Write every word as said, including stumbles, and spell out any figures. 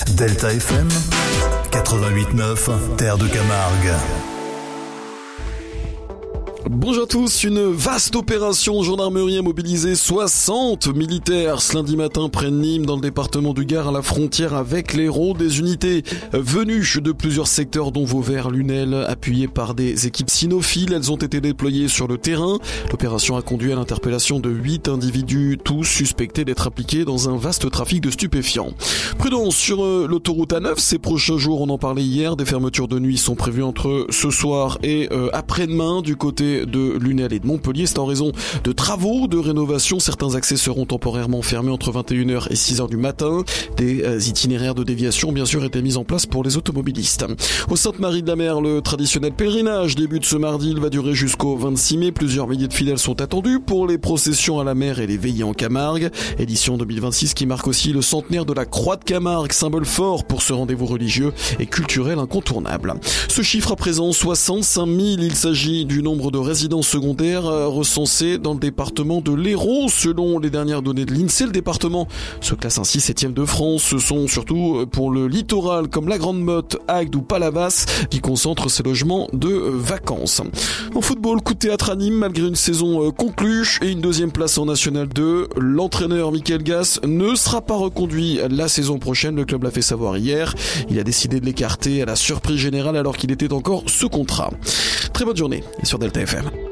Delta F M quatre-vingt-huit neuf, Terre de Camargue. Bonjour à tous, une vaste opération gendarmerie a mobilisé soixante militaires ce lundi matin près de Nîmes dans le département du Gard à la frontière avec l'Hérault. Des unités venues de plusieurs secteurs dont Vauvert, Lunel, appuyées par des équipes cynophiles. Elles ont été déployées sur le terrain. L'opération a conduit à l'interpellation de huit individus, tous suspectés d'être impliqués dans un vaste trafic de stupéfiants. Prudence sur l'autoroute A neuf, ces prochains jours, on en parlait hier, des fermetures de nuit sont prévues entre ce soir et euh, après-demain du côté de Lunel et de Montpellier. C'est en raison de travaux de rénovation. Certains accès seront temporairement fermés entre vingt et une heures et six heures du matin. Des euh, itinéraires de déviation, bien sûr, étaient mis en place pour les automobilistes. Au Sainte-Marie-de-la-Mer, le traditionnel pèlerinage débute ce mardi. Il va durer jusqu'au vingt-six mai. Plusieurs milliers de fidèles sont attendus pour les processions à la mer et les veillées en Camargue. Édition deux mille vingt-six qui marque aussi le centenaire de la Croix de Camargue, symbole fort pour ce rendez-vous religieux et culturel incontournable. Ce chiffre à présent, soixante-cinq mille. Il s'agit du nombre de résidences secondaires recensées dans le département de l'Hérault. Selon les dernières données de l'INSEE, le département se classe ainsi septième de France. Ce sont surtout pour le littoral comme la Grande Motte, Agde ou Palavas qui concentrent ces logements de vacances. En football, coup de théâtre à Nîmes malgré une saison conclue et une deuxième place en National deux. L'entraîneur Michael Gass ne sera pas reconduit la saison prochaine. Le club l'a fait savoir hier. Il a décidé de l'écarter à la surprise générale alors qu'il était encore sous contrat. Très bonne journée et sur Delta F M.